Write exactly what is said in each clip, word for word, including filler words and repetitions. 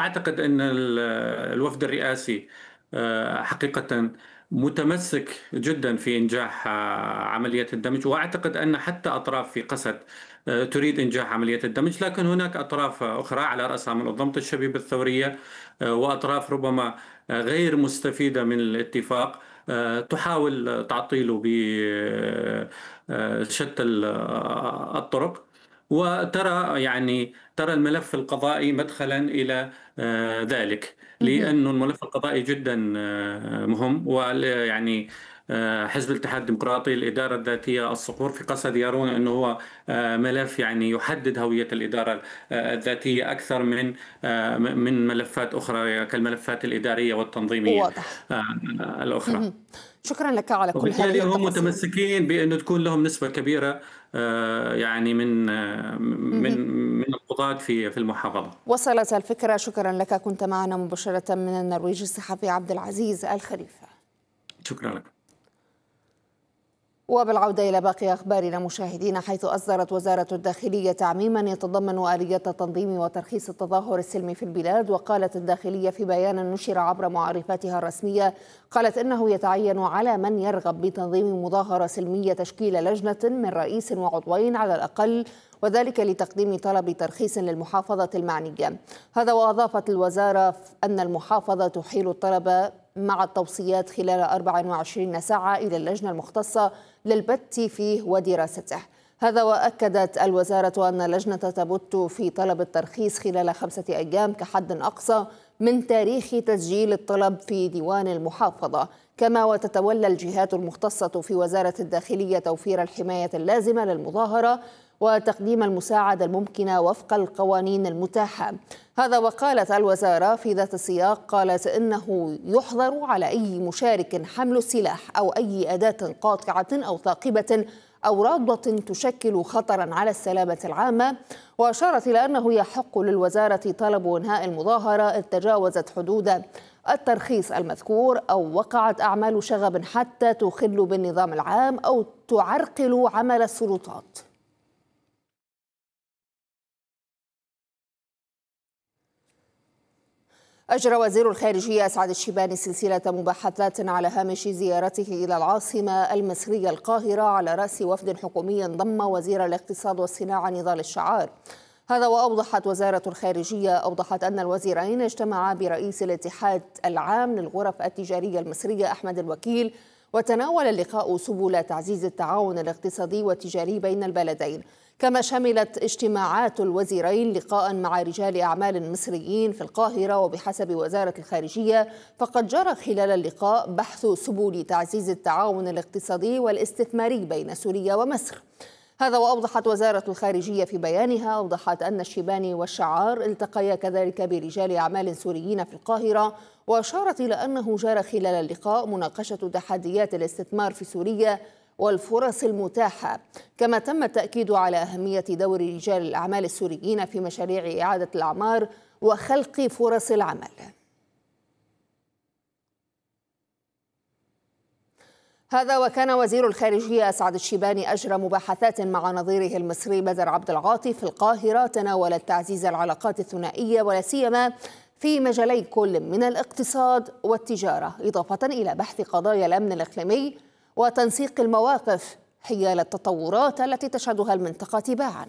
وأعتقد أن ال- الوفد الرئاسي آه، حقيقة متمسك جدا في إنجاح آه، عملية الدمج، وأعتقد أن حتى أطراف في قسد آه، تريد إنجاح عملية الدمج، لكن هناك أطراف أخرى على رأسها منظمة الشبيبة الثورية آه، وأطراف ربما آه، غير مستفيدة من الاتفاق آه، تحاول تعطيله بشتى الطرق. وترى يعني ترى الملف القضائي مدخلا إلى آه، ذلك، مهم. لأنه الملف القضائي جدا آه، مهم. ويعني حزب الاتحاد الديمقراطي، الإدارة الذاتية، الصقور في قسد يرون أنه هو آه، ملف يعني يحدد هوية الإدارة آه، الذاتية أكثر من آه، من ملفات أخرى كالملفات الإدارية والتنظيمية واضح. آه، الأخرى. مهم. شكرا لك على كل وبالتالي هذه هم التفاصيل. متمسكين بأنه تكون لهم نسبة كبيرة آه، يعني من آه، من مهم. من القضاة في في المحافظة. وصلت الفكرة. شكرا لك، كنت معنا مباشرة من النرويج الصحفي عبد العزيز الخليفة. شكرا لك. وبالعودة إلى باقي أخبارنا مشاهدينا، حيث أصدرت وزارة الداخلية تعميما يتضمن آلية تنظيم وترخيص التظاهر السلمي في البلاد. وقالت الداخلية في بيان نشر عبر معرفاتها الرسمية، قالت إنه يتعين على من يرغب بتنظيم مظاهرة سلمية تشكيل لجنة من رئيس وعضوين على الأقل، وذلك لتقديم طلب ترخيص للمحافظة المعنية. هذا، وأضافت الوزارة أن المحافظة تحيل الطلب مع التوصيات خلال أربع وعشرين ساعة إلى اللجنة المختصة للبت فيه ودراسته. هذا، وأكدت الوزارة أن اللجنة تبت في طلب الترخيص خلال خمسة أيام كحد أقصى من تاريخ تسجيل الطلب في ديوان المحافظة. كما وتتولى الجهات المختصة في وزارة الداخلية توفير الحماية اللازمة للمظاهرة وتقديم المساعدة الممكنة وفق القوانين المتاحة. هذا، وقالت الوزارة في ذات السياق، قالت إنه يحظر على أي مشارك حمل السلاح أو أي أداة قاطعة أو ثاقبة أو رادة تشكل خطرا على السلامة العامة. وأشارت إلى أنه يحق للوزارة طلب إنهاء المظاهرة إذ تجاوزت حدود الترخيص المذكور أو وقعت أعمال شغب حتى تخل بالنظام العام أو تعرقل عمل السلطات. أجرى وزير الخارجية أسعد الشيباني سلسلة مباحثات على هامش زيارته إلى العاصمة المصرية القاهرة على رأس وفد حكومي ضم وزير الاقتصاد والصناعة نضال الشعار. هذا، وأوضحت وزارة الخارجية أوضحت أن الوزيرين اجتمعا برئيس الاتحاد العام للغرف التجارية المصرية أحمد الوكيل، وتناول اللقاء سبل تعزيز التعاون الاقتصادي والتجاري بين البلدين. كما شملت اجتماعات الوزيرين لقاء مع رجال أعمال مصريين في القاهرة. وبحسب وزارة الخارجية فقد جرى خلال اللقاء بحث سبل تعزيز التعاون الاقتصادي والاستثماري بين سوريا ومصر. هذا، وأوضحت وزارة الخارجية في بيانها أوضحت أن الشيباني والشعار التقيا كذلك برجال أعمال سوريين في القاهرة. وأشارت إلى أنه جرى خلال اللقاء مناقشة تحديات الاستثمار في سوريا والفرص المتاحة. كما تم التأكيد على أهمية دور رجال الأعمال السوريين في مشاريع إعادة الأعمار وخلق فرص العمل. هذا، وكان وزير الخارجية أسعد الشيباني أجرى مباحثات مع نظيره المصري بدر عبد العاطي في القاهرة تناولت تعزيز العلاقات الثنائية ولا سيما في مجالي كل من الاقتصاد والتجارة، إضافة إلى بحث قضايا الأمن الإقليمي وتنسيق المواقف حيال التطورات التي تشهدها المنطقة تباعا.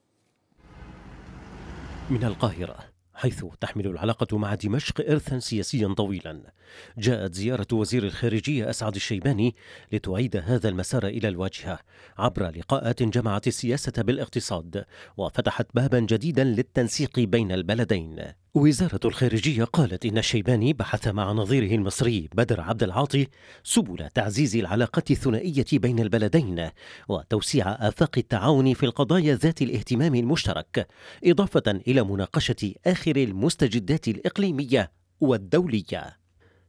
من القاهرة، حيث تحمل العلاقة مع دمشق إرثا سياسيا طويلا، جاءت زيارة وزير الخارجية أسعد الشيباني لتعيد هذا المسار إلى الواجهة عبر لقاءات جمعت السياسة بالاقتصاد وفتحت بابا جديدا للتنسيق بين البلدين. وزارة الخارجية قالت إن الشيباني بحث مع نظيره المصري بدر عبد العاطي سبل تعزيز العلاقات الثنائية بين البلدين وتوسيع آفاق التعاون في القضايا ذات الاهتمام المشترك، إضافة إلى مناقشة آخر المستجدات الإقليمية والدولية.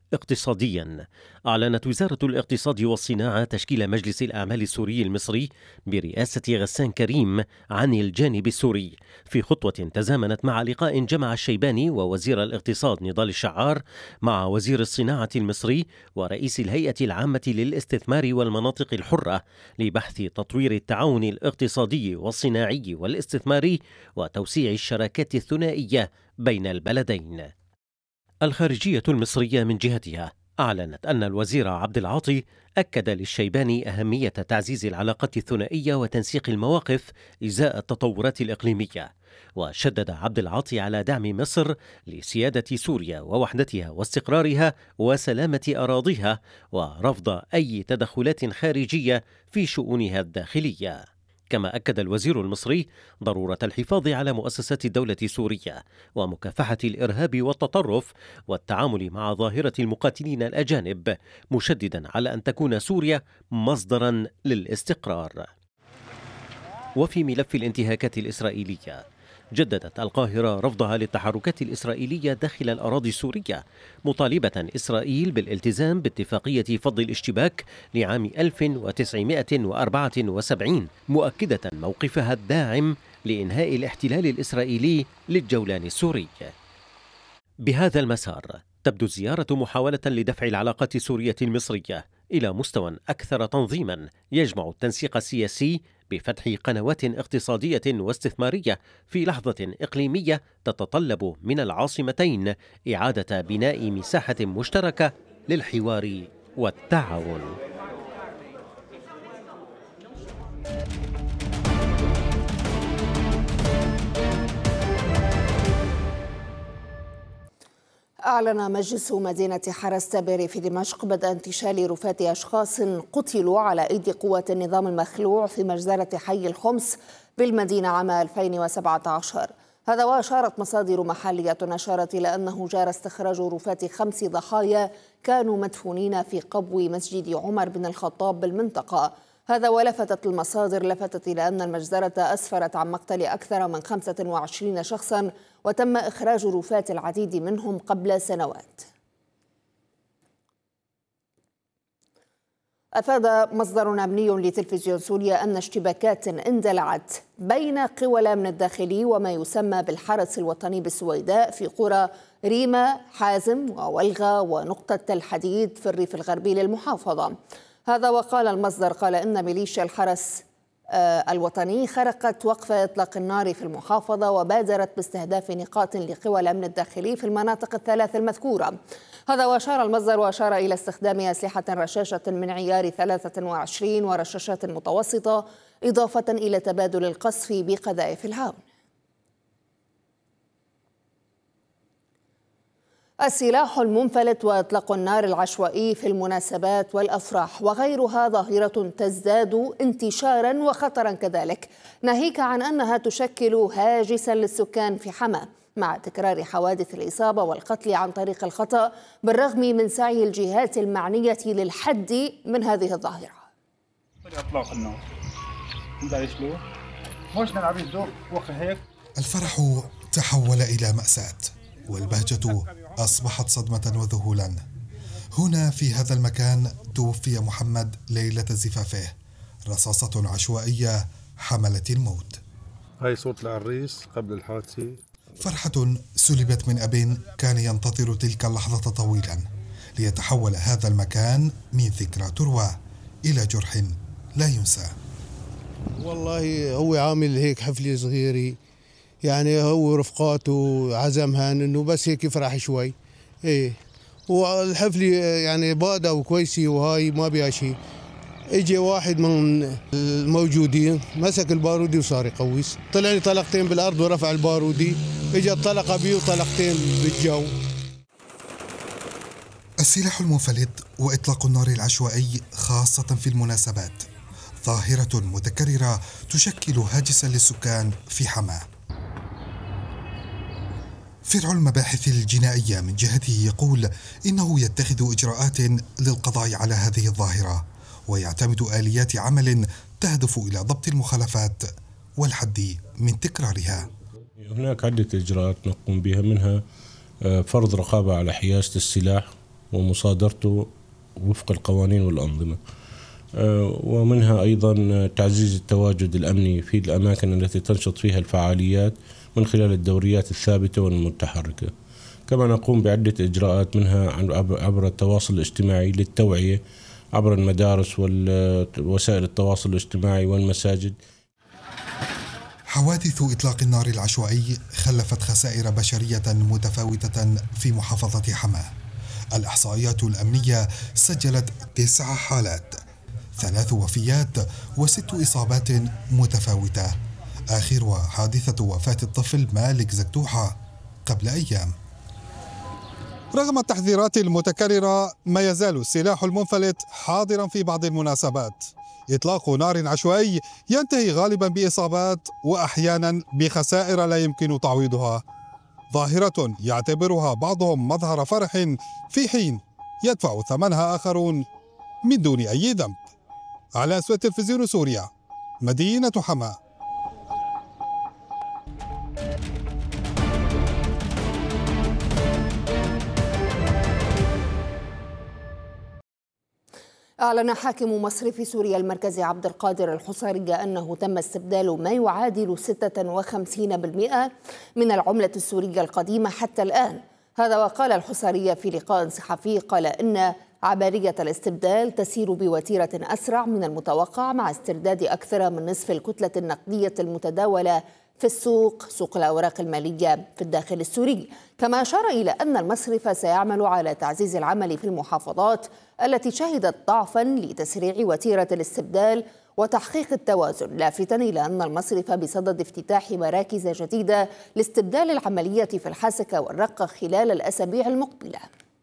اقتصاديا. أعلنت وزارة الاقتصاد والصناعة تشكيل مجلس الأعمال السوري المصري برئاسة غسان كريم عن الجانب السوري، في خطوة تزامنت مع لقاء جمع الشيباني ووزير الاقتصاد نضال الشعار مع وزير الصناعة المصري ورئيس الهيئة العامة للاستثمار والمناطق الحرة لبحث تطوير التعاون الاقتصادي والصناعي والاستثماري وتوسيع الشراكات الثنائية بين البلدين. الخارجية المصرية من جهتها أعلنت أن الوزير عبد العاطي أكد للشيباني أهمية تعزيز العلاقات الثنائية وتنسيق المواقف إزاء التطورات الإقليمية، وشدد عبد العاطي على دعم مصر لسيادة سوريا ووحدتها واستقرارها وسلامة أراضيها، ورفض أي تدخلات خارجية في شؤونها الداخلية. كما أكد الوزير المصري ضرورة الحفاظ على مؤسسات الدولة السورية ومكافحة الإرهاب والتطرف والتعامل مع ظاهرة المقاتلين الأجانب، مشددا على أن تكون سوريا مصدرا للاستقرار. وفي ملف الانتهاكات الإسرائيلية، جددت القاهرة رفضها للتحركات الإسرائيلية داخل الأراضي السورية، مطالبة إسرائيل بالالتزام باتفاقية فض الاشتباك لعام ألف وتسعمائة وأربعة وسبعين، مؤكدة موقفها الداعم لإنهاء الاحتلال الإسرائيلي للجولان السوري. بهذا المسار تبدو الزيارة محاولة لدفع العلاقات السورية المصرية إلى مستوى أكثر تنظيما يجمع التنسيق السياسي بفتح قنوات اقتصادية واستثمارية في لحظة إقليمية تتطلب من العاصمتين إعادة بناء مساحة مشتركة للحوار والتعاون. أعلن مجلس مدينة حرس تبري في دمشق بدء انتشال رفاة أشخاص قتلوا على أيدي قوات النظام المخلوع في مجزرة حي الخمس بالمدينة عام ألفين وسبعة عشر. هذا وأشارت مصادر محلية أشارت إلى أنه جار استخراج رفاة خمس ضحايا كانوا مدفونين في قبو مسجد عمر بن الخطاب بالمنطقة. هذا ولفتت المصادر لفتت إلى أن المجزرة أسفرت عن مقتل أكثر من خمسة وعشرين شخصا، وتم إخراج رفاة العديد منهم قبل سنوات. أفاد مصدر أمني لتلفزيون سوريا أن اشتباكات اندلعت بين قوى الأمن الداخلي وما يسمى بالحرس الوطني بالسويداء في قرى ريما حازم وولغة ونقطة الحديد في الريف الغربي للمحافظة. هذا وقال المصدر قال إن ميليشيا الحرس الوطني خرقت وقف إطلاق النار في المحافظة وبادرت باستهداف نقاط لقوى الأمن الداخلي في المناطق الثلاث المذكورة. هذا وأشار المصدر وأشار إلى استخدام أسلحة رشاشة من عيار ثلاثة وعشرين ورشاشات متوسطة، إضافة إلى تبادل القصف بقذائف الهاون. السلاح المنفلت وإطلاق النار العشوائي في المناسبات والأفراح وغيرها ظاهرة تزداد انتشارا وخطرا كذلك، ناهيك عن أنها تشكل هاجسا للسكان في حما مع تكرار حوادث الإصابة والقتل عن طريق الخطأ، بالرغم من سعي الجهات المعنية للحد من هذه الظاهرة. الفرح تحول إلى مأساة، والبهجة أصبحت صدمة وذهولا. هنا في هذا المكان توفي محمد ليلة زفافه، رصاصة عشوائية حملت الموت. هاي صوت العريس قبل الحادثة. فرحة سلبت من أب كان ينتظر تلك اللحظة طويلا، ليتحول هذا المكان من ذكرى تروى إلى جرح لا ينسى. والله هو عامل هيك حفلة صغيرة، يعني هو رفقاته عزمها انه بس هيك يفرح شوي. ايه والحفله يعني باده وكويسه وهاي ما بيها شيء. اجى واحد من الموجودين مسك البارودي وصار يقوس، طلع لي طلقتين بالارض ورفع البارودي، اجى طلقه بيه وطلقتين بالجو. السلاح المنفلت واطلاق النار العشوائي خاصه في المناسبات ظاهره متكرره تشكل هاجسا للسكان في حماه. فرع المباحث الجنائية من جهته يقول إنه يتخذ إجراءات للقضاء على هذه الظاهرة، ويعتمد آليات عمل تهدف إلى ضبط المخالفات والحد من تكرارها. هناك عدة إجراءات نقوم بها، منها فرض رقابة على حيازة السلاح ومصادرته وفق القوانين والأنظمة، ومنها أيضا تعزيز التواجد الأمني في الأماكن التي تنشط فيها الفعاليات من خلال الدوريات الثابتة والمتحركة. كما نقوم بعدة إجراءات منها عبر التواصل الاجتماعي للتوعية عبر المدارس ووسائل التواصل الاجتماعي والمساجد. حوادث إطلاق النار العشوائي خلفت خسائر بشرية متفاوتة في محافظة حماة. الإحصائيات الأمنية سجلت تسع حالات، ثلاث وفيات وست إصابات متفاوتة، آخرها حادثة وفاة الطفل مالك زكتوحة قبل أيام. رغم التحذيرات المتكررة ما يزال السلاح المنفلت حاضرا في بعض المناسبات. إطلاق نار عشوائي ينتهي غالبا بإصابات وأحيانا بخسائر لا يمكن تعويضها، ظاهرة يعتبرها بعضهم مظهر فرح في حين يدفع ثمنها آخرون من دون أي ذنب. على أسوة تلفزيون سوريا، مدينة حماة. أعلن حاكم مصرف سوريا المركزي عبد القادر الحصاري أنه تم استبدال ما يعادل ستة وخمسين بالمئة من العملة السورية القديمة حتى الآن. هذا وقال الحصاري في لقاء صحفي، قال إن عملية الاستبدال تسير بوتيرة أسرع من المتوقع مع استرداد أكثر من نصف الكتلة النقدية المتداولة في السوق سوق الأوراق المالية في الداخل السوري. كما أشار إلى أن المصرف سيعمل على تعزيز العمل في المحافظات التي شهدت ضعفا لتسريع وتيرة الاستبدال وتحقيق التوازن، لافتا إلى أن المصرف بصدد افتتاح مراكز جديدة لاستبدال العملية في الحسكة والرقة خلال الأسابيع المقبلة.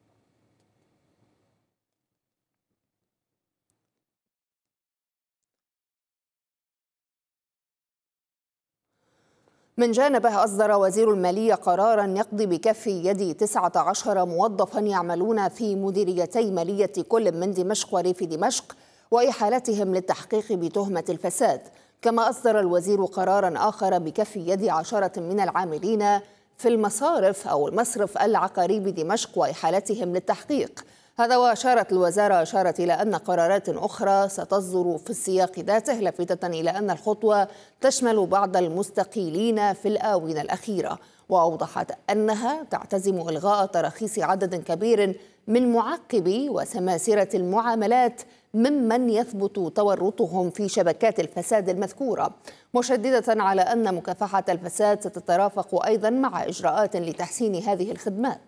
من جانبه أصدر وزير المالية قراراً يقضي بكف يد تسعة عشر موظفاً يعملون في مديريتي مالية كل من دمشق وريف دمشق وإحالتهم للتحقيق بتهمة الفساد. كما أصدر الوزير قراراً آخر بكف يد عشرة من العاملين في المصارف أو المصرف العقاري بدمشق وإحالتهم للتحقيق. هذا وأشارت الوزارة أشارت إلى أن قرارات أخرى ستصدر في السياق ذاته، لافتة إلى أن الخطوة تشمل بعض المستقيلين في الآونة الأخيرة، وأوضحت أنها تعتزم إلغاء تراخيص عدد كبير من معقبي وسماسرة المعاملات ممن يثبت تورطهم في شبكات الفساد المذكورة، مشددة على أن مكافحة الفساد ستترافق أيضا مع إجراءات لتحسين هذه الخدمات.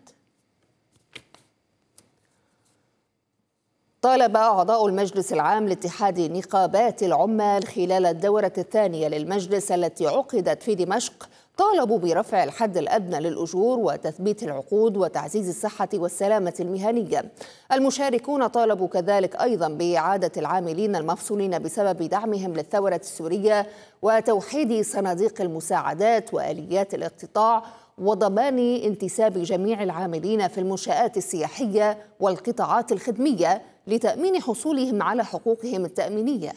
طالب أعضاء المجلس العام لاتحاد نقابات العمال خلال الدورة الثانية للمجلس التي عقدت في دمشق طالبوا برفع الحد الأدنى للأجور وتثبيت العقود وتعزيز الصحة والسلامة المهنية. المشاركون طالبوا كذلك أيضا بإعادة العاملين المفصولين بسبب دعمهم للثورة السورية وتوحيد صناديق المساعدات وآليات الاقتطاع وضمان انتساب جميع العاملين في المنشآت السياحية والقطاعات الخدمية لتأمين حصولهم على حقوقهم التأمينية.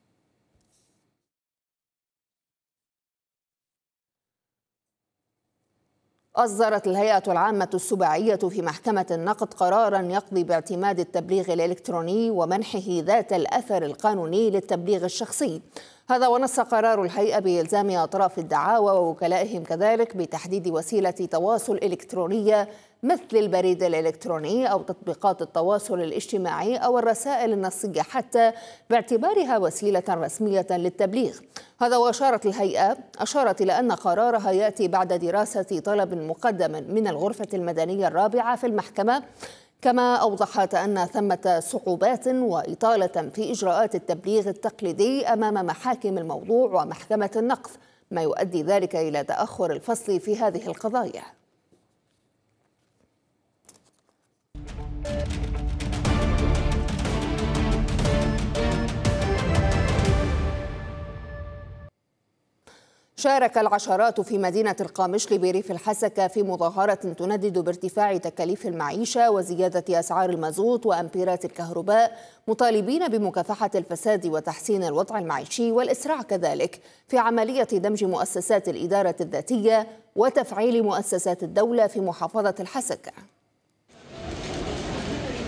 أصدرت الهيئة العامة السباعية في محكمة النقد قراراً يقضي باعتماد التبليغ الإلكتروني ومنحه ذات الأثر القانوني للتبليغ الشخصي. هذا ونص قرار الهيئة بإلزام أطراف الدعاوى ووكلائهم كذلك بتحديد وسيلة تواصل إلكترونية مثل البريد الإلكتروني أو تطبيقات التواصل الاجتماعي أو الرسائل النصية حتى باعتبارها وسيلة رسمية للتبليغ. هذا وأشارت الهيئة أشارت إلى أن قرارها يأتي بعد دراسة طلب مقدم من الغرفة المدنية الرابعة في المحكمة. كما أوضحت أن ثمة صعوبات وإطالة في إجراءات التبليغ التقليدي أمام محاكم الموضوع ومحكمة النقض، ما يؤدي ذلك إلى تأخر الفصل في هذه القضايا. شارك العشرات في مدينة القامشلي بريف الحسكة في مظاهرة تندد بارتفاع تكاليف المعيشة وزيادة أسعار المازوت وأمبيرات الكهرباء، مطالبين بمكافحة الفساد وتحسين الوضع المعيشي والإسراع كذلك في عملية دمج مؤسسات الإدارة الذاتية وتفعيل مؤسسات الدولة في محافظة الحسكة.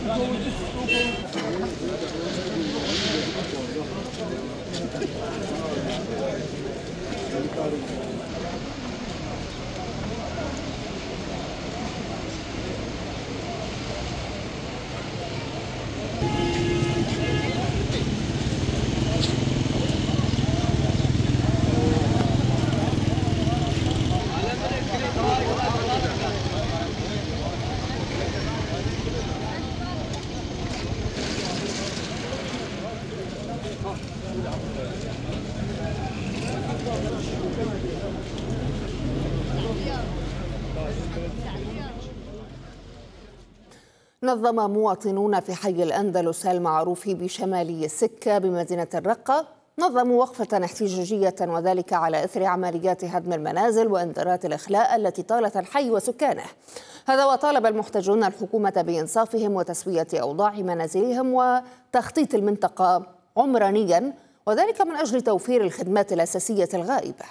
نظم مواطنون في حي الأندلس المعروف بشمالي السكة بمدينة الرقة نظموا وقفة احتجاجية، وذلك على إثر عمليات هدم المنازل وإنذارات الإخلاء التي طالت الحي وسكانه. هذا وطالب المحتجون الحكومة بإنصافهم وتسوية أوضاع منازلهم وتخطيط المنطقة عمرانيا، وذلك من أجل توفير الخدمات الأساسية الغائبة.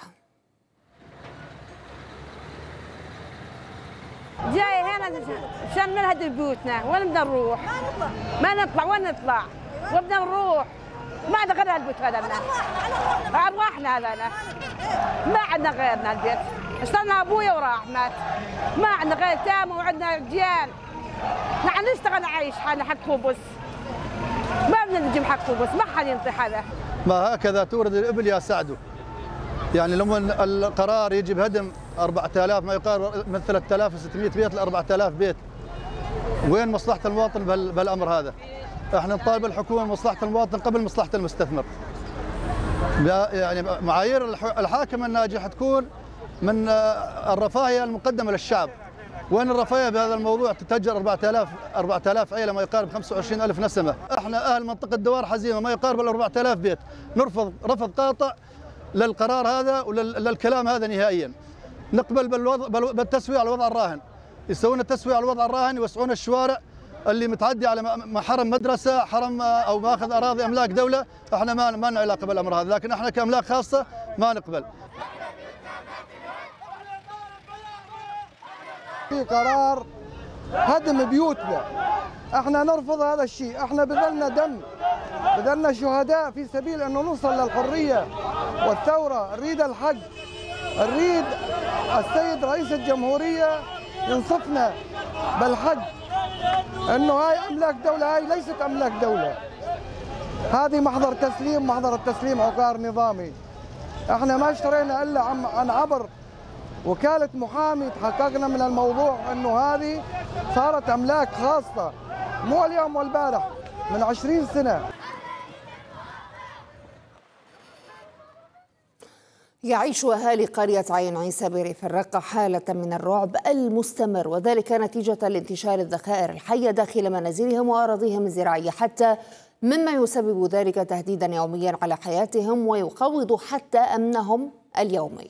جاي هنا عشان نهدم بيوتنا، وين بدنا نروح؟ ما نطلع وين نطلع؟ وبدنا نروح ما عندنا غير البيت هذا لنا أرواحنا هذا ما عندنا غيرنا البيت. اشتغلنا أبويا وراح مات، ما عندنا غير تام وعندنا رجال. نحن نشتغل نعيش حالنا حق خبز، ما بدنا نجيب حق خبز، ما حد ينطي هذا. ما هكذا تورد الإبل يا سعدو. يعني لما القرار يجي بهدم أربعة آلاف ما يقارب من ثلاثة آلاف وستمئة بيت ل أربعة آلاف بيت، وين مصلحة المواطن بهالأمر هذا؟ احنا نطالب الحكومة مصلحة المواطن قبل مصلحة المستثمر. يعني معايير الحاكم الناجح تكون من الرفاهية المقدمة للشعب. وين الرفاهية بهذا الموضوع؟ تتهجر أربعة آلاف أربعة آلاف عائلة ما يقارب خمسة وعشرين ألف نسمة. احنا أهل منطقة دوار حزيمة ما يقارب ال أربعة آلاف بيت، نرفض رفض قاطع للقرار هذا وللكلام هذا نهائيا. نقبل بالوضع بالتسوية على الوضع الراهن، يسوون التسوية على الوضع الراهن، يوسعون الشوارع اللي متعدي على حرم مدرسة، حرم أو ماخذ أراضي أملاك دولة. احنا ما ما لنا علاقة بالأمر هذا، لكن احنا كأملاك خاصة ما نقبل. في قرار هدم بيوتنا، احنا نرفض هذا الشيء. احنا بذلنا دم، بذلنا شهداء في سبيل انه نوصل للحرية والثورة. نريد الحق، نريد السيد رئيس الجمهورية ينصفنا بالحق، انه هاي املاك دولة، هاي ليست املاك دولة، هذه محضر تسليم، محضر التسليم عقار نظامي. احنا ما اشترينا الا عن عبر وكالة محامي تحققنا من الموضوع انه هذه صارت املاك خاصة، مو اليوم والبارح، من عشرين سنة. يعيش أهالي قرية عين عيسى بريف الرقة حالة من الرعب المستمر، وذلك نتيجة لانتشار الذخائر الحية داخل منازلهم وأراضيهم الزراعية، حتى مما يسبب ذلك تهديدا يوميا على حياتهم ويقوض حتى أمنهم اليومي.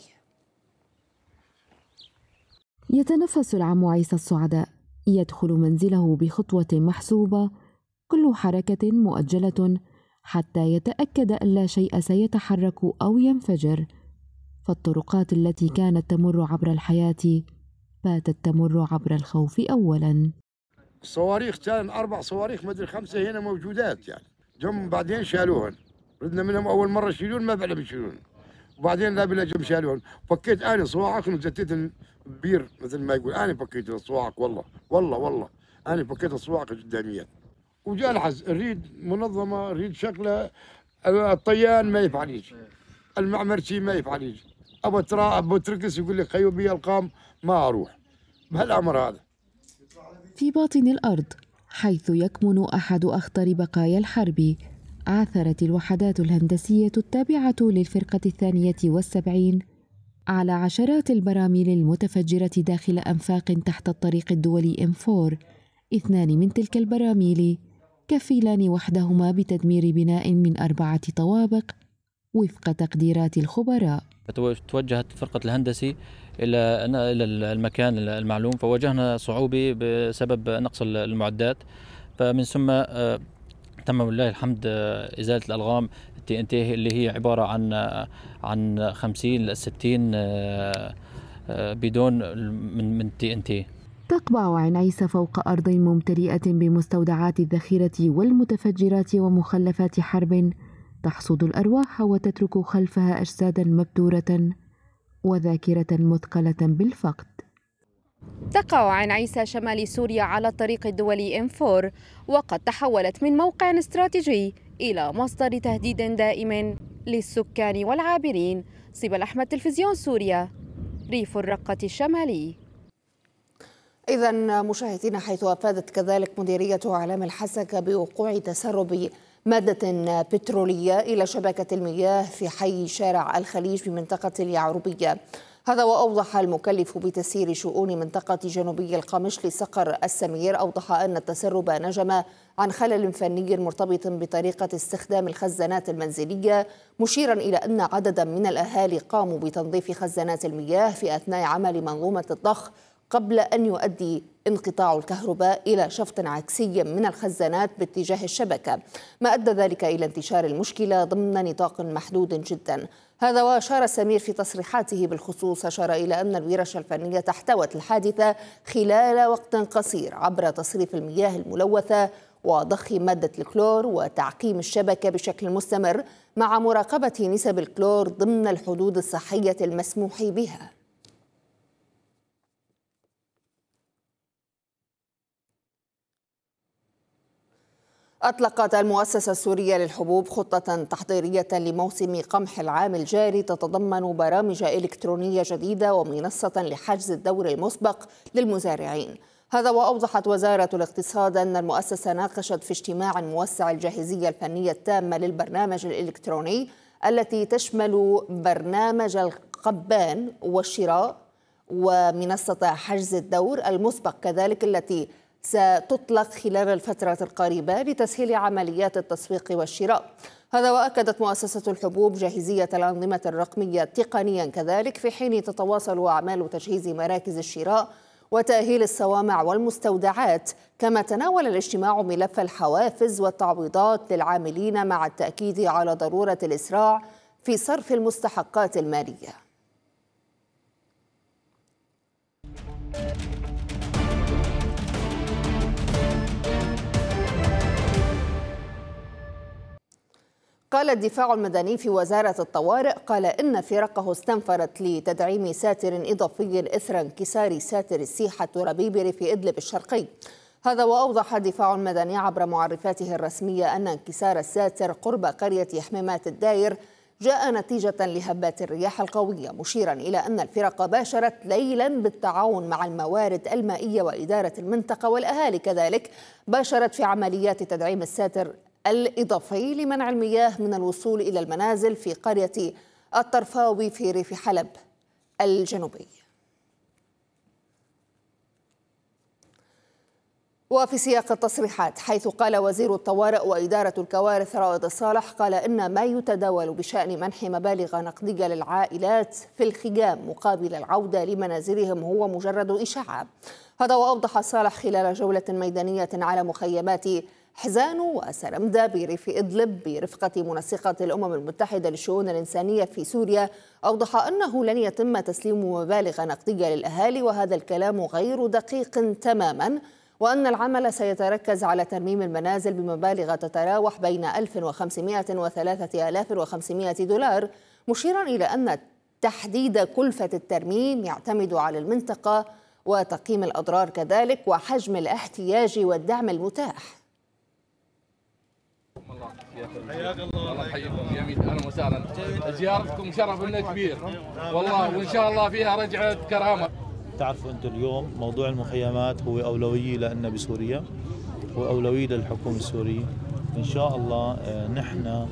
يتنفس العم عيسى السعداء، يدخل منزله بخطوة محسوبة، كل حركة مؤجلة حتى يتأكد أن لا شيء سيتحرك أو ينفجر. فالطرقات التي كانت تمر عبر الحياة باتت تمر عبر الخوف أولا. الصواريخ كان أربع صواريخ مدري خمسة هنا موجودات، يعني جم بعدين شالوهن، ردنا منهم أول مرة يشيلون ما بعلم يشيلون، وبعدين لا بلا جم شالوهن. فكيت أنا صواعق وزتيت بير مثل ما يقول، أنا فكيت الصواعق والله والله والله أنا فكيت الصواعق قداميات. وجاء الحز نريد منظمة، نريد شكله، الطيان ما يفعل يجي، المعمرشي ما يفعل يجي، أبو ترا أبو تركس يقول لك خيو بي القام ما أروح بهالأمر هذا. في باطن الأرض حيث يكمن أحد أخطر بقايا الحرب، عثرت الوحدات الهندسية التابعة للفرقة الثانية والسبعين على عشرات البراميل المتفجرة داخل أنفاق تحت الطريق الدولي إم أربعة. اثنان من تلك البراميل كفيلان وحدهما بتدمير بناء من أربعة طوابق وفق تقديرات الخبراء. توجهت فرقة الهندسي إلى إلى المكان المعلوم، فواجهنا صعوبة بسبب نقص المعدات، فمن ثم تم ولله الحمد إزالة الألغام التي إن تي اللي هي عبارة عن عن خمسين ل ستين بدون من من تي إن تي. تقبع عين عيسى فوق أرض ممتلئة بمستودعات الذخيرة والمتفجرات ومخلفات حرب تحصد الأرواح وتترك خلفها أجسادا مبتورة وذاكرة مثقلة بالفقد. تقع عين عيسى شمال سوريا على الطريق الدولي إم أربعة، وقد تحولت من موقع استراتيجي إلى مصدر تهديد دائم للسكان والعابرين. صبا أحمد، تلفزيون سوريا، ريف الرقة الشمالي. إذا مشاهدينا، حيث أفادت كذلك مديرية إعلام الحسكة بوقوع تسرب مادة بترولية إلى شبكة المياه في حي شارع الخليج بمنطقة اليعربية. هذا وأوضح المكلف بتسيير شؤون منطقة جنوبي القمش لصقر السمير، أوضح أن التسرب نجم عن خلل فني مرتبط بطريقة استخدام الخزانات المنزلية، مشيرا إلى أن عددا من الأهالي قاموا بتنظيف خزانات المياه في أثناء عمل منظومة الضخ قبل أن يؤدي انقطاع الكهرباء إلى شفط عكسي من الخزانات باتجاه الشبكة، ما أدى ذلك إلى انتشار المشكلة ضمن نطاق محدود جدا. هذا وأشار سمير في تصريحاته بالخصوص، أشار إلى أن الورش الفنية احتوت الحادثة خلال وقت قصير عبر تصريف المياه الملوثة وضخ مادة الكلور وتعقيم الشبكة بشكل مستمر مع مراقبة نسب الكلور ضمن الحدود الصحية المسموح بها. أطلقت المؤسسة السورية للحبوب خطة تحضيرية لموسم قمح العام الجاري تتضمن برامج إلكترونية جديدة ومنصة لحجز الدور المسبق للمزارعين. هذا وأوضحت وزارة الاقتصاد أن المؤسسة ناقشت في اجتماع موسع الجاهزية الفنية التامة للبرنامج الإلكتروني التي تشمل برنامج القبان والشراء ومنصة حجز الدور المسبق كذلك، التي ستطلق خلال الفترة القريبة لتسهيل عمليات التسويق والشراء. هذا وأكدت مؤسسة الحبوب جاهزية الأنظمة الرقمية تقنيا كذلك، في حين تتواصل أعمال تجهيز مراكز الشراء وتأهيل الصوامع والمستودعات. كما تناول الاجتماع ملف الحوافز والتعويضات للعاملين مع التأكيد على ضرورة الإسراع في صرف المستحقات المالية. قال الدفاع المدني في وزارة الطوارئ، قال إن فرقه استنفرت لتدعيم ساتر إضافي إثر انكسار ساتر السيحة الترابي بريف إدلب الشرقي. هذا وأوضح الدفاع المدني عبر معرفاته الرسمية أن انكسار الساتر قرب قرية حميمات الداير جاء نتيجة لهبات الرياح القوية، مشيرا إلى أن الفرق باشرت ليلا بالتعاون مع الموارد المائية وإدارة المنطقة والأهالي كذلك باشرت في عمليات تدعيم الساتر الإضافي لمنع المياه من الوصول إلى المنازل في قرية الطرفاوي في ريف حلب الجنوبي. وفي سياق التصريحات، حيث قال وزير الطوارئ وإدارة الكوارث رائد الصالح، قال إن ما يتداول بشأن منح مبالغ نقدية للعائلات في الخيام مقابل العودة لمنازلهم هو مجرد إشاعة. هذا وأوضح صالح خلال جولة ميدانية على مخيمات حزانو وسرمدة بريف إدلب برفقة منسقة الأمم المتحدة للشؤون الإنسانية في سوريا، أوضح أنه لن يتم تسليم مبالغ نقدية للأهالي، وهذا الكلام غير دقيق تماما، وأن العمل سيتركز على ترميم المنازل بمبالغ تتراوح بين ألف وخمسمائة وثلاثة آلاف وخمسمائة دولار، مشيرا إلى أن تحديد كلفة الترميم يعتمد على المنطقة وتقييم الأضرار كذلك وحجم الاحتياج والدعم المتاح. حياك الله. الله يحييكم جميل، اهلا وسهلا. زيارتكم شرف لنا كبير والله، وان شاء الله فيها رجعه كرامه. تعرفوا انتم اليوم موضوع المخيمات هو اولويه لنا بسوريا واولويه للحكومه السوريه. ان شاء الله نحن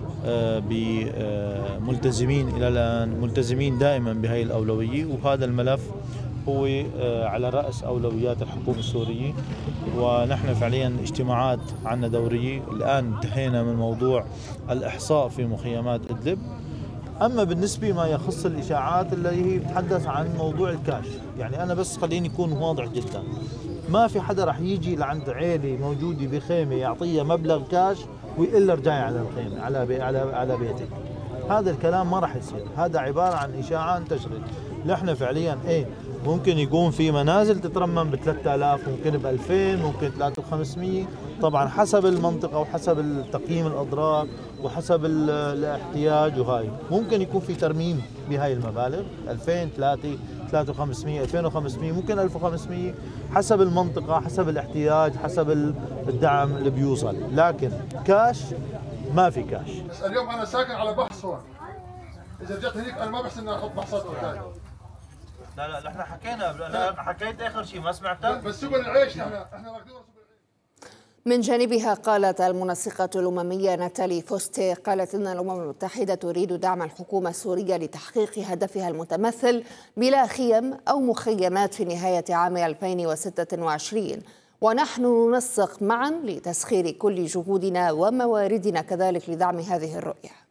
ملتزمين الى الان، ملتزمين دائما بهي الاولويه، وهذا الملف هو على رأس أولويات الحكومة السورية، ونحن فعليا اجتماعات عنا دورية. الآن انتهينا من موضوع الإحصاء في مخيمات إدلب. أما بالنسبة ما يخص الإشاعات اللي هي بتحدث عن موضوع الكاش، يعني أنا بس خليني أكون واضح جدا، ما في حدا رح يجي لعند عيلة موجودة بخيمة يعطيها مبلغ كاش ويقول له رجعي على الخيمة على بي على على بيتك. هذا الكلام ما رح يصير، هذا عبارة عن إشاعة انتشرت. نحن فعليا إيه ممكن يكون في منازل تترمم ب ثلاثة آلاف، ممكن ب ألفين، ممكن ثلاثة آلاف وخمسمية، طبعا حسب المنطقة وحسب تقييم الأضرار وحسب الاحتياج. وهاي ممكن يكون في ترميم بهاي المبالغ ألفين، ثلاثة ثلاثة آلاف وخمسمية، ألفين وخمسمية، ممكن ألف وخمسمية، حسب المنطقة، حسب الاحتياج، حسب الدعم اللي بيوصل. لكن كاش ما في كاش. بس اليوم انا ساكن على بحص هون، اذا جيت هنيك انا ما بحس اني احط بحصات ثاني. لا لا احنا حكينا، انا حكيت اخر شيء ما سمعته. بس سوق العيش احنا احنا راكدين. من جانبها قالت المنسقة الأممية ناتالي فوستي قالت إن الأمم المتحدة تريد دعم الحكومة السورية لتحقيق هدفها المتمثل بلا خيم أو مخيمات في نهاية عام ألفين وستة وعشرين، ونحن ننسق معا لتسخير كل جهودنا ومواردنا كذلك لدعم هذه الرؤية.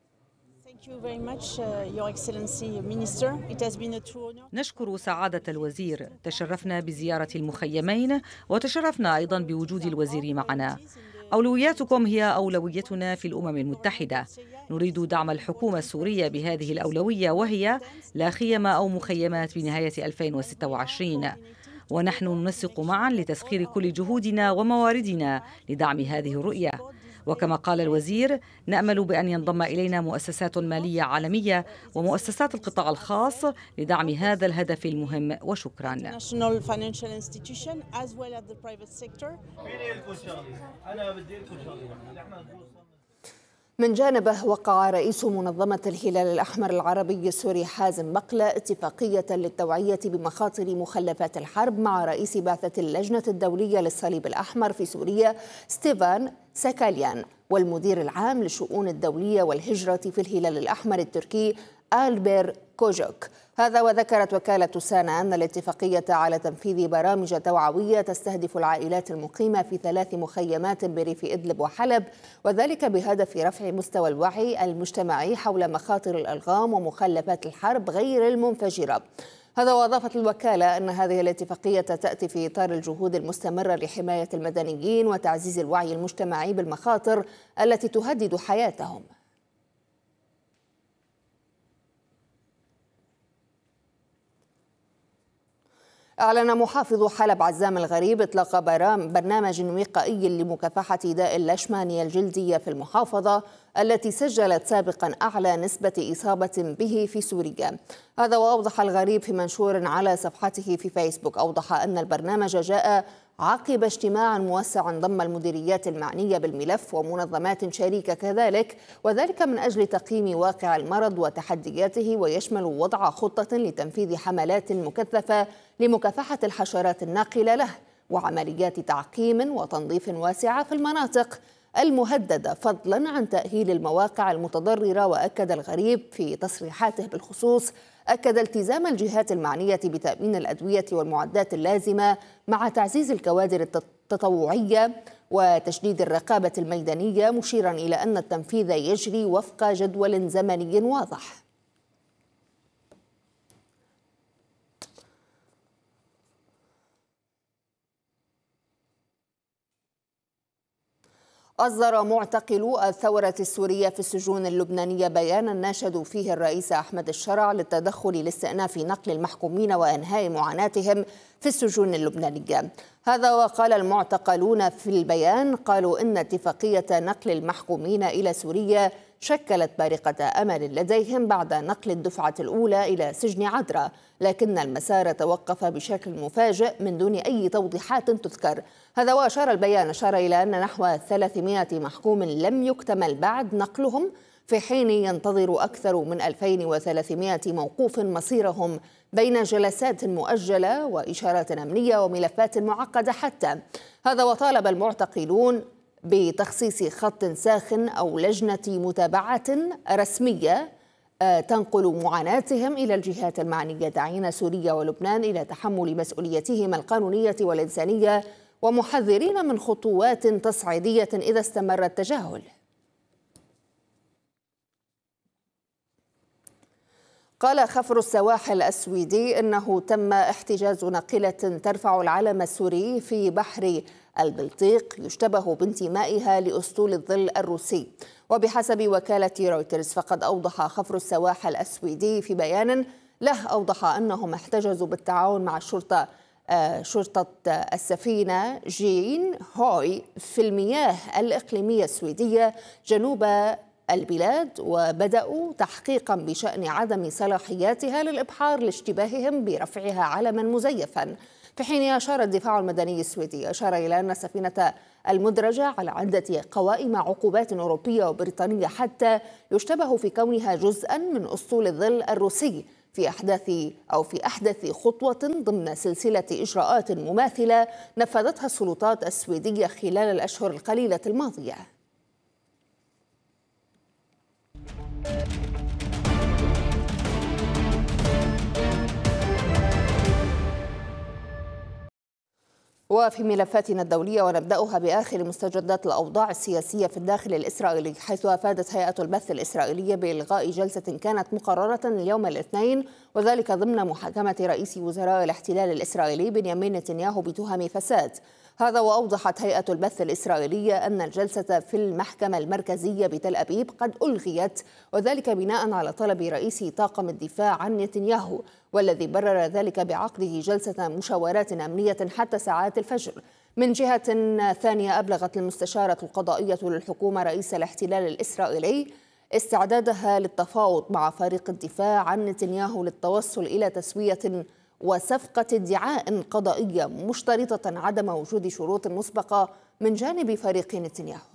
نشكر سعادة الوزير، تشرفنا بزيارة المخيمين وتشرفنا أيضا بوجود الوزير معنا. أولوياتكم هي أولويتنا في الأمم المتحدة، نريد دعم الحكومة السورية بهذه الأولوية وهي لا خيم أو مخيمات بنهاية ألفين وستة وعشرين، ونحن ننسق معا لتسخير كل جهودنا ومواردنا لدعم هذه الرؤية. وكما قال الوزير نأمل بأن ينضم إلينا مؤسسات مالية عالمية ومؤسسات القطاع الخاص لدعم هذا الهدف المهم. وشكرا. من جانبه وقع رئيس منظمة الهلال الأحمر العربي السوري حازم بقلة اتفاقية للتوعية بمخاطر مخلفات الحرب مع رئيس بعثة اللجنة الدولية للصليب الأحمر في سوريا ستيفان ساكاليان والمدير العام للشؤون الدولية والهجرة في الهلال الأحمر التركي ألبير كوجوك. هذا وذكرت وكالة سانا أن الاتفاقية على تنفيذ برامج توعوية تستهدف العائلات المقيمة في ثلاث مخيمات بريف إدلب وحلب، وذلك بهدف رفع مستوى الوعي المجتمعي حول مخاطر الألغام ومخلفات الحرب غير المنفجرة. هذا وأضافت الوكالة أن هذه الاتفاقية تأتي في إطار الجهود المستمرة لحماية المدنيين وتعزيز الوعي المجتمعي بالمخاطر التي تهدد حياتهم. أعلن محافظ حلب عزام الغريب إطلاق برنامج وقائي لمكافحة داء اللشمانية الجلدية في المحافظة التي سجلت سابقا أعلى نسبة إصابة به في سوريا. هذا وأوضح الغريب في منشور على صفحته في فيسبوك، أوضح أن البرنامج جاء عقب اجتماع موسع ضم المديريات المعنية بالملف ومنظمات شريكة كذلك، وذلك من أجل تقييم واقع المرض وتحدياته، ويشمل وضع خطة لتنفيذ حملات مكثفة لمكافحة الحشرات الناقلة له وعمليات تعقيم وتنظيف واسعة في المناطق المهددة، فضلا عن تأهيل المواقع المتضررة. وأكد الغريب في تصريحاته بالخصوص أكد التزام الجهات المعنية بتأمين الأدوية والمعدات اللازمة مع تعزيز الكوادر التطوعية وتشديد الرقابة الميدانية، مشيرا إلى أن التنفيذ يجري وفق جدول زمني واضح. أصدر معتقلو الثورة السورية في السجون اللبنانية بيانا ناشدوا فيه الرئيس أحمد الشرع للتدخل لاستئناف نقل المحكومين وإنهاء معاناتهم في السجون اللبنانية. هذا وقال المعتقلون في البيان، قالوا إن اتفاقية نقل المحكومين إلى سوريا شكلت بارقة أمل لديهم بعد نقل الدفعة الأولى إلى سجن عدرا، لكن المسار توقف بشكل مفاجئ من دون أي توضيحات تذكر. هذا وأشار البيان أشار إلى أن نحو ثلاثمائة محكوم لم يكتمل بعد نقلهم، في حين ينتظر أكثر من ألفين وثلاثمائة موقوف مصيرهم بين جلسات مؤجلة وإشارات أمنية وملفات معقدة حتى. هذا وطالب المعتقلون بتخصيص خط ساخن أو لجنة متابعة رسمية تنقل معاناتهم إلى الجهات المعنية، داعين سوريا ولبنان إلى تحمل مسؤوليتهما القانونية والإنسانية، ومحذرين من خطوات تصعيدية إذا استمر التجاهل. قال خفر السواحل السويدي إنه تم احتجاز ناقلة ترفع العلم السوري في بحر البلطيق يشتبه بانتمائها لأسطول الظل الروسي. وبحسب وكالة رويترز فقد أوضح خفر السواحل السويدي في بيان له أوضح أنهم احتجزوا بالتعاون مع الشرطة شرطة السفينة جين هوي في المياه الإقليمية السويدية جنوب البلاد، وبدأوا تحقيقا بشأن عدم صلاحياتها للإبحار لاشتباههم برفعها علما مزيفا. في حين أشار الدفاع المدني السويدي أشار إلى أن السفينة المدرجة على عدة قوائم عقوبات أوروبية وبريطانية حتى يشتبه في كونها جزءا من أسطول الظل الروسي في أحداث أو في أحدث خطوة ضمن سلسلة إجراءات مماثلة نفذتها السلطات السويدية خلال الأشهر القليلة الماضية. وفي ملفاتنا الدولية ونبدأها بآخر مستجدات الأوضاع السياسية في الداخل الإسرائيلي، حيث أفادت هيئة البث الإسرائيلية بإلغاء جلسة كانت مقررة اليوم الاثنين، وذلك ضمن محاكمة رئيس وزراء الاحتلال الإسرائيلي بنيامين نتنياهو بتهم فساد. هذا وأوضحت هيئة البث الإسرائيلية أن الجلسة في المحكمة المركزية بتل أبيب قد ألغيت، وذلك بناء على طلب رئيس طاقم الدفاع عن نتنياهو، والذي برر ذلك بعقده جلسة مشاورات أمنية حتى ساعات الفجر. من جهة ثانية، أبلغت المستشارة القضائية للحكومة رئيس الاحتلال الإسرائيلي استعدادها للتفاوض مع فريق الدفاع عن نتنياهو للتوصل إلى تسوية وصفقة ادعاء قضائية، مشترطة عدم وجود شروط مسبقة من جانب فريق نتنياهو.